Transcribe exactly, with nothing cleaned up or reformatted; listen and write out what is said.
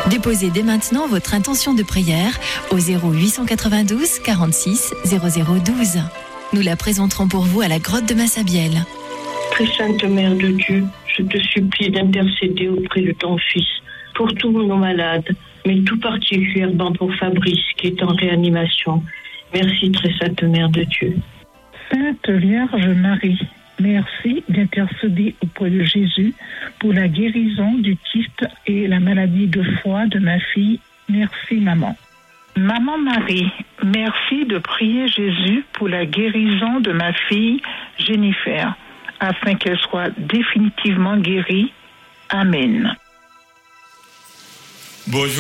Déposez dès maintenant votre intention de prière au zéro huit cent quatre-vingt-douze quarante-six zéro zéro douze. Nous la présenterons pour vous à la grotte de Massabielle. Très sainte Mère de Dieu, je te supplie d'intercéder auprès de ton Fils pour tous nos malades, mais tout particulièrement pour Fabrice qui est en réanimation. Merci, très sainte Mère de Dieu. Sainte Vierge Marie, merci d'intercéder auprès de Jésus pour la guérison du kyste et la maladie de foie de ma fille. Merci, maman. Maman Marie, merci de prier Jésus pour la guérison de ma fille Jennifer, afin qu'elle soit définitivement guérie. Amen. Bonjour.